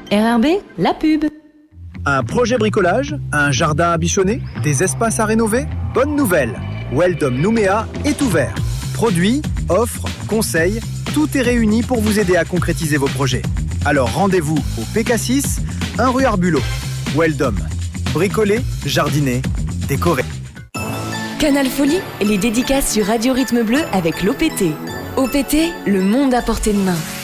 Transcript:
RRB, la pub. Un projet bricolage, un jardin à bichonner, des espaces à rénover? Bonne nouvelle, Weldom Nouméa est ouvert. Produits, offres, conseils, tout est réuni pour vous aider à concrétiser vos projets. Alors rendez-vous au PK6, 1 rue Arbulot. Weldom, bricoler, jardiner, décorer. Canal Folie, les dédicaces sur Radio Rythme Bleu avec l'OPT. OPT, le monde à portée de main.